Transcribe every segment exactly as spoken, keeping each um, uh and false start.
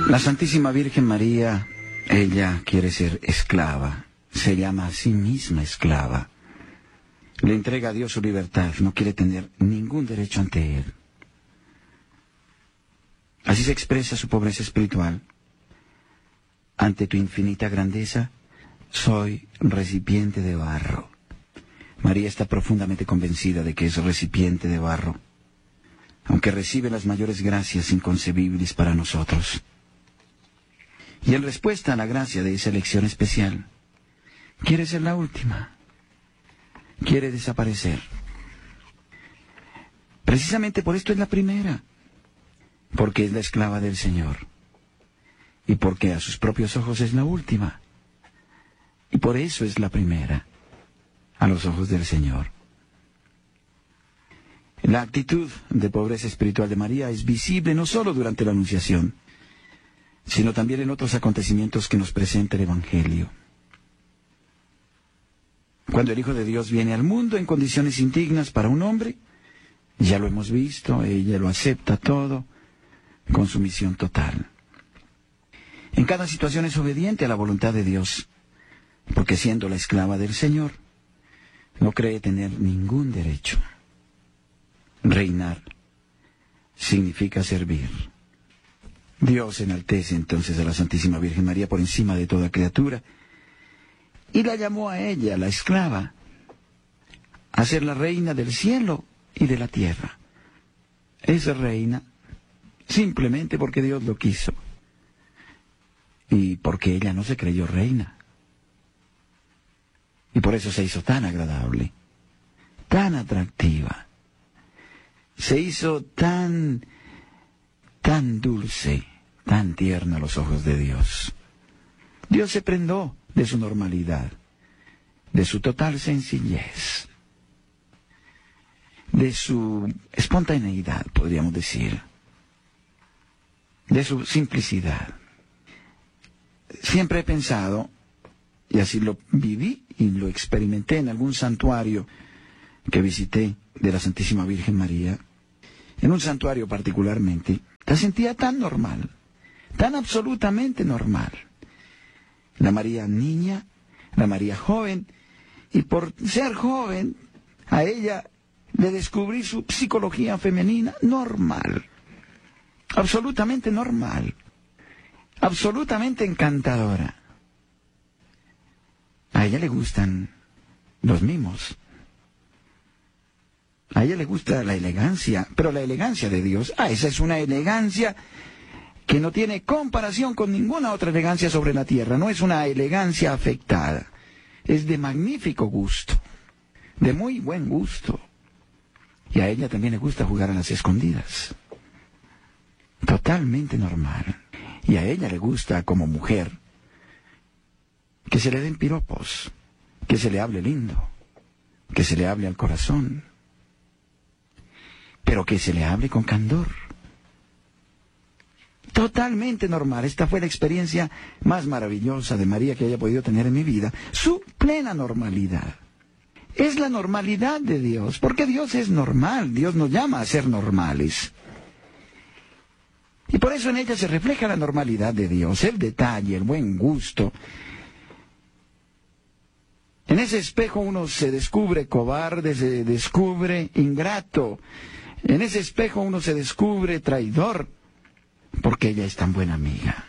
La Santísima Virgen María, ella quiere ser esclava, se llama a sí misma esclava. Le entrega a Dios su libertad, no quiere tener ningún derecho ante Él. Así se expresa su pobreza espiritual. Ante tu infinita grandeza, soy recipiente de barro. María está profundamente convencida de que es recipiente de barro, aunque recibe las mayores gracias inconcebibles para nosotros. Y en respuesta a la gracia de esa elección especial, quiere ser la última. Quiere desaparecer. Precisamente por esto es la primera, porque es la esclava del Señor, y porque a sus propios ojos es la última, y por eso es la primera, a los ojos del Señor. La actitud de pobreza espiritual de María es visible no solo durante la Anunciación, sino también en otros acontecimientos que nos presenta el Evangelio. Cuando el Hijo de Dios viene al mundo en condiciones indignas para un hombre, ya lo hemos visto, ella lo acepta todo, con sumisión total. En cada situación es obediente a la voluntad de Dios, porque siendo la esclava del Señor, no cree tener ningún derecho. Reinar significa servir. Dios enaltece entonces a la Santísima Virgen María por encima de toda criatura, y la llamó a ella, la esclava, a ser la reina del cielo y de la tierra. Es reina simplemente porque Dios lo quiso, y porque ella no se creyó reina. Y por eso se hizo tan agradable, tan atractiva, se hizo tan, tan dulce, tan tierna a los ojos de Dios. Dios se prendó de su normalidad, de su total sencillez, de su espontaneidad, podríamos decir, de su simplicidad. Siempre he pensado, y así lo viví y lo experimenté en algún santuario que visité de la Santísima Virgen María, en un santuario particularmente, la sentía tan normal, tan absolutamente normal. La María niña, la María joven, y por ser joven, a ella le descubrí su psicología femenina normal, absolutamente normal, absolutamente encantadora. A ella le gustan los mimos. A ella le gusta la elegancia, pero la elegancia de Dios, ah, esa es una elegancia que no tiene comparación con ninguna otra elegancia sobre la tierra. No es una elegancia afectada, es de magnífico gusto, de muy buen gusto. Y a ella también le gusta jugar a las escondidas. Totalmente normal. Y a ella le gusta, como mujer, que se le den piropos, que se le hable lindo, que se le hable al corazón, pero que se le hable con candor. Totalmente normal. Esta fue la experiencia más maravillosa de María que haya podido tener en mi vida. Su plena normalidad. Es la normalidad de Dios, porque Dios es normal. Dios nos llama a ser normales. Y por eso en ella se refleja la normalidad de Dios, el detalle, el buen gusto. En ese espejo uno se descubre cobarde, se descubre ingrato. En ese espejo uno se descubre traidor, porque ella es tan buena amiga,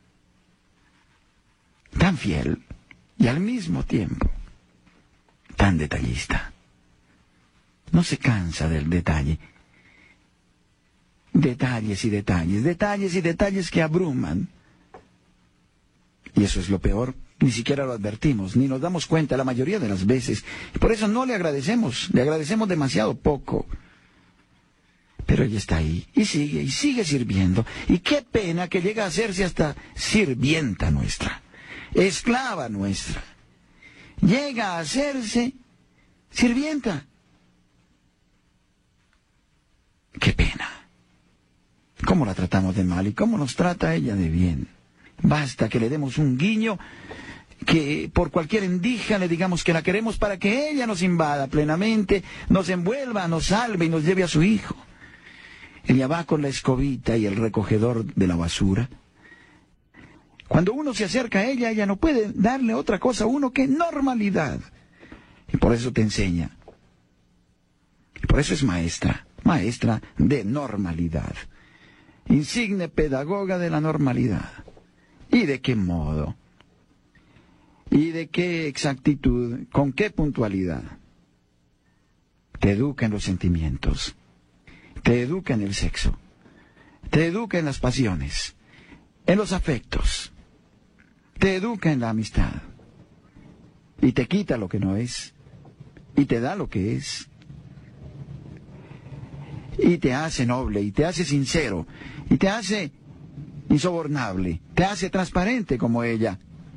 tan fiel y al mismo tiempo tan detallista. No se cansa del detalle. Detalles y detalles, detalles y detalles que abruman. Y eso es lo peor. Ni siquiera lo advertimos, ni nos damos cuenta la mayoría de las veces. Y por eso no le agradecemos, le agradecemos demasiado poco. Pero ella está ahí, y sigue, y sigue sirviendo. Y qué pena que llega a hacerse hasta sirvienta nuestra, esclava nuestra. Llega a hacerse sirvienta. Qué pena. ¿Cómo la tratamos de mal y cómo nos trata ella de bien? Basta que le demos un guiño, que por cualquier endija le digamos que la queremos para que ella nos invada plenamente, nos envuelva, nos salve y nos lleve a su hijo. Ella va con la escobita y el recogedor de la basura Cuando uno se acerca a ella, ella no puede darle otra cosa a uno que normalidad. Y por eso te enseña. Y por eso es maestra, maestra de normalidad. Insigne pedagoga de la normalidad. ¿Y de qué modo? ¿Y de qué exactitud? ¿Con qué puntualidad? Te educa en los sentimientos. Te educa en el sexo. Te educa en las pasiones. En los afectos. Te educa en la amistad. Y te quita lo que no es. Y te da lo que es. Y te hace noble. Y te hace sincero. Y te hace insobornable. Te hace transparente como ella.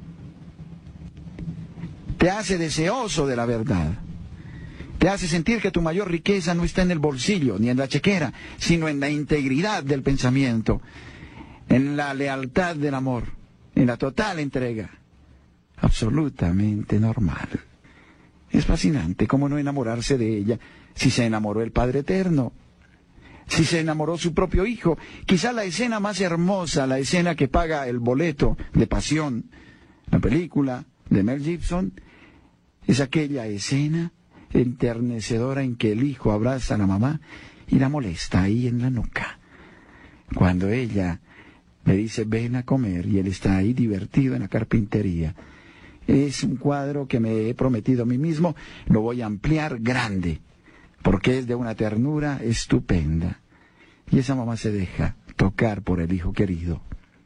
Te hace deseoso de la verdad. Te hace sentir que tu mayor riqueza no está en el bolsillo ni en la chequera, sino en la integridad del pensamiento, en la lealtad del amor, en la total entrega. Absolutamente normal. Es fascinante cómo no enamorarse de ella si se enamoró el Padre Eterno, si se enamoró su propio Hijo. Quizá la escena más hermosa, la escena que paga el boleto de Pasión, la película de Mel Gibson, es aquella escena enternecedora en que el hijo abraza a la mamá y la molesta ahí en la nuca. Cuando ella le dice ven a comer y él está ahí divertido en la carpintería. Es un cuadro que me he prometido a mí mismo, lo voy a ampliar grande, porque es de una ternura estupenda. Y esa mamá se deja tocar por el hijo querido.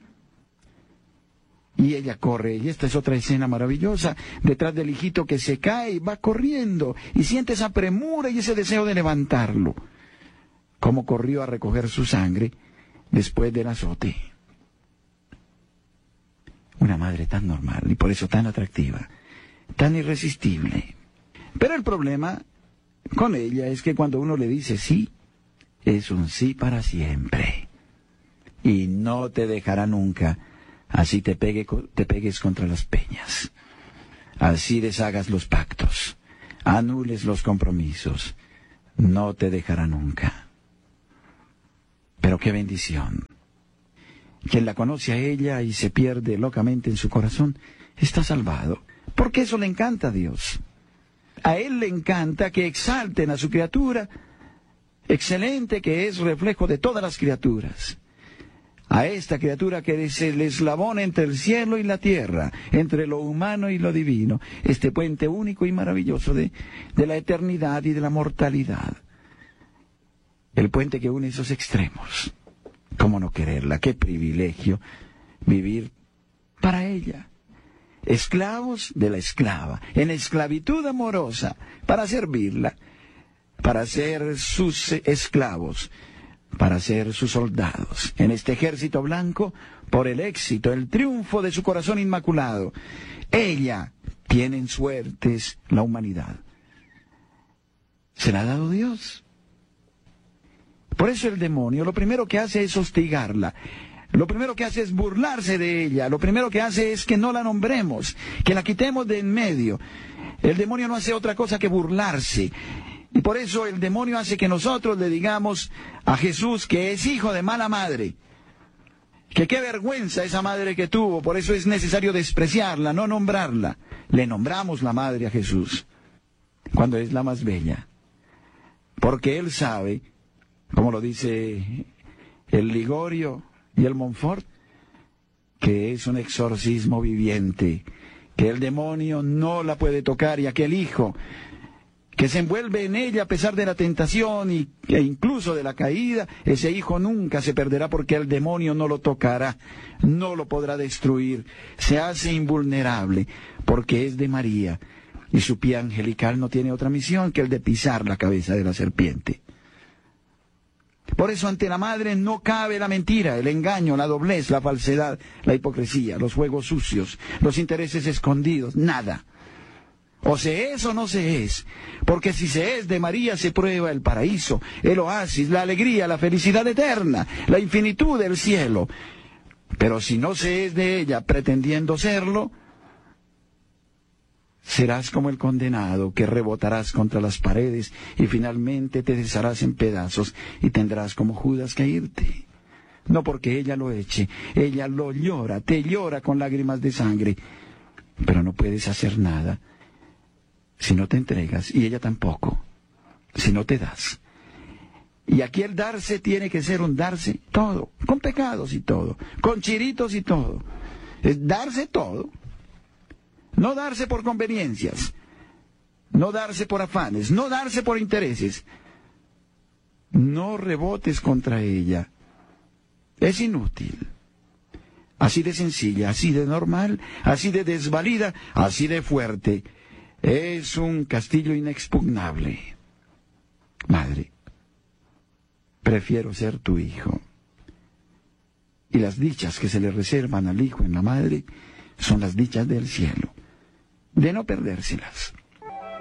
Y ella corre, y esta es otra escena maravillosa, detrás del hijito que se cae y va corriendo, y siente esa premura y ese deseo de levantarlo. Como corrió a recoger su sangre después del azote. Una madre tan normal, y por eso tan atractiva, tan irresistible. Pero el problema con ella es que cuando uno le dice sí, es un sí para siempre. Y no te dejará nunca. Así te, pegue, te pegues contra las peñas. Así deshagas los pactos. Anules los compromisos. No te dejará nunca. Pero qué bendición. Quien la conoce a ella y se pierde locamente en su corazón, está salvado. Porque eso le encanta a Dios. A Él le encanta que exalten a su criatura, excelente que es reflejo de todas las criaturas. A esta criatura que es el eslabón entre el cielo y la tierra, entre lo humano y lo divino, este puente único y maravilloso de, de la eternidad y de la mortalidad. El puente que une esos extremos. ¿Cómo no quererla? Qué privilegio vivir para ella. Esclavos de la esclava, en esclavitud amorosa, para servirla, para ser sus esclavos, para ser sus soldados, en este ejército blanco, por el éxito, el triunfo de su corazón inmaculado. Ella tiene en suertes la humanidad. Se la ha dado Dios. Por eso el demonio lo primero que hace es hostigarla. Lo primero que hace es burlarse de ella. Lo primero que hace es que no la nombremos, que la quitemos de en medio. El demonio no hace otra cosa que burlarse. Y por eso el demonio hace que nosotros le digamos a Jesús que es hijo de mala madre. Que qué vergüenza esa madre que tuvo. Por eso es necesario despreciarla, no nombrarla. Le nombramos la madre a Jesús cuando es la más bella. Porque Él sabe, como lo dice el Ligorio y el Montfort, que es un exorcismo viviente, que el demonio no la puede tocar, y aquel hijo que se envuelve en ella a pesar de la tentación y, e incluso de la caída, ese hijo nunca se perderá porque el demonio no lo tocará, no lo podrá destruir, se hace invulnerable porque es de María y su pie angelical no tiene otra misión que el de pisar la cabeza de la serpiente. Por eso ante la madre no cabe la mentira, el engaño, la doblez, la falsedad, la hipocresía, los juegos sucios, los intereses escondidos, nada. O se es o no se es, porque si se es de María se prueba el paraíso, el oasis, la alegría, la felicidad eterna, la infinitud del cielo. Pero si no se es de ella pretendiendo serlo, serás como el condenado que rebotarás contra las paredes y finalmente te desharás en pedazos y tendrás como Judas que irte. no porque ella lo eche, ella lo llora, te llora con lágrimas de sangre, pero no puedes hacer nada si no te entregas, y ella tampoco, si no te das. Y aquí el darse tiene que ser un darse todo, con pecados y todo, con chiritos y todo. Es darse todo. No darse por conveniencias, no darse por afanes, no darse por intereses. No rebotes contra ella. Es inútil. Así de sencilla, así de normal, así de desvalida, así de fuerte. Es un castillo inexpugnable. Madre, prefiero ser tu hijo. Y las dichas que se le reservan al hijo en la madre son las dichas del cielo, de no perdérselas.